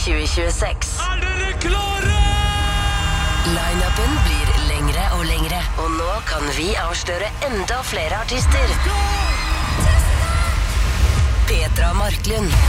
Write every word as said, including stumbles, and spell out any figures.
tjue tjueseks. Er dere klare? Line-upen blir lengre og lengre, og nå kan vi avsløre enda flere artister. Petra Marklund,